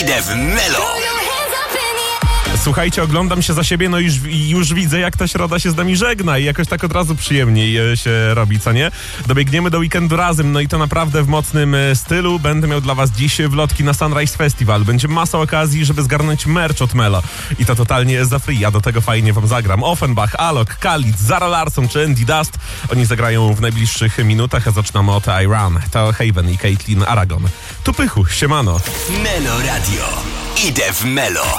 Idę w Melo. Słuchajcie, oglądam się za siebie, no już widzę, jak ta środa się z nami żegna i jakoś tak od razu przyjemniej się robi, co nie? Dobiegniemy do weekendu razem, no i to naprawdę w mocnym stylu. Będę miał dla was dziś wlotki na Sunrise Festival. Będzie masa okazji, żeby zgarnąć merch od Melo. I to totalnie za free, a do tego fajnie wam zagram. Offenbach, Alok, Khalid, Zara Larsson czy Andy Dust. Oni zagrają w najbliższych minutach, a zaczynamy od I Run. To Haven i Caitlin Aragon. Tu Pychu, siemano. Melo Radio. Idę w Melo.